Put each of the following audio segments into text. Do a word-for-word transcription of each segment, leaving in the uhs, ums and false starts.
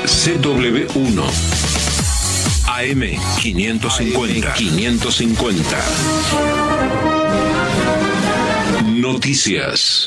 C W uno. A M quinientos cincuenta. quinientos cincuenta. Noticias.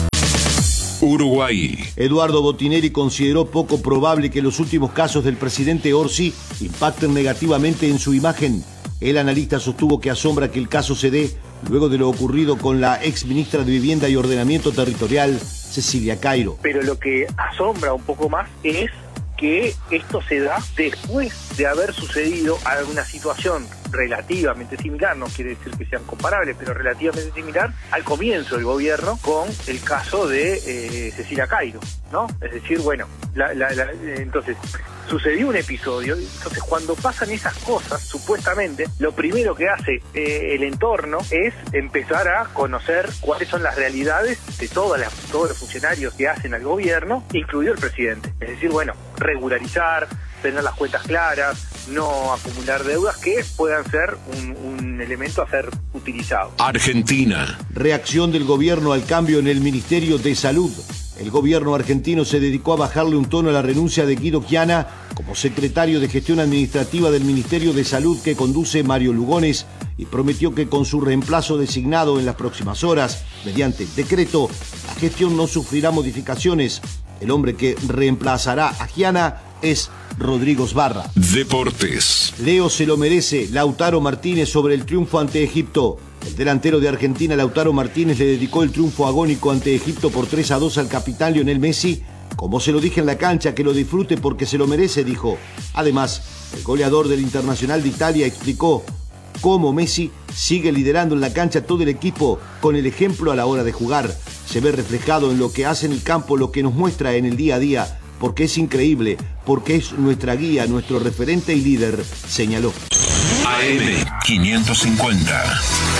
Uruguay. Eduardo Botinelli consideró poco probable que los últimos casos del presidente Orsi impacten negativamente en su imagen. El analista sostuvo que asombra que el caso se dé luego de lo ocurrido con la ex ministra de Vivienda y Ordenamiento Territorial, Cecilia Cairo. Pero lo que asombra un poco más es que esto se da después de haber sucedido alguna situación relativamente similar, no quiere decir que sean comparables, pero relativamente similar al comienzo del gobierno con el caso de eh, Cecilia Cairo, ¿no? Es decir, bueno, la, la, la, entonces sucedió un episodio, entonces cuando pasan esas cosas, supuestamente, lo primero que hace eh, el entorno es empezar a conocer cuáles son las realidades de todas las, todos los funcionarios que hacen al gobierno, incluido el presidente. Es decir, bueno, regularizar, tener las cuentas claras, no acumular deudas que puedan ser un, un elemento a ser utilizado. Argentina. Reacción del gobierno al cambio en el Ministerio de Salud. El gobierno argentino se dedicó a bajarle un tono a la renuncia de Guido Chiana como secretario de Gestión Administrativa del Ministerio de Salud que conduce Mario Lugones y prometió que con su reemplazo designado en las próximas horas, mediante decreto, la gestión no sufrirá modificaciones. El hombre que reemplazará a Chiana es Rodrigo Sbarra. Deportes. Leo se lo merece. Lautaro Martínez sobre el triunfo ante Egipto. El delantero de Argentina, Lautaro Martínez, le dedicó el triunfo agónico ante Egipto por tres a dos al capitán Lionel Messi. Como se lo dije en la cancha, que lo disfrute porque se lo merece, dijo. Además, el goleador del Internacional de Italia explicó cómo Messi sigue liderando en la cancha todo el equipo con el ejemplo a la hora de jugar. Se ve reflejado en lo que hace en el campo, lo que nos muestra en el día a día, porque es increíble, porque es nuestra guía, nuestro referente y líder, señaló. A M quinientos cincuenta.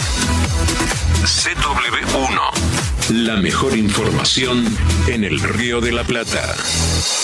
C W uno. La mejor información en el Río de la Plata.